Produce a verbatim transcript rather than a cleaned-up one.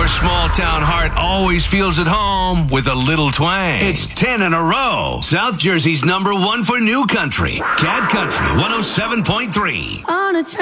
Your small town heart always feels at home with a little twang. It's ten in a row. South Jersey's number one for new country. Cat Country one oh seven point three. On a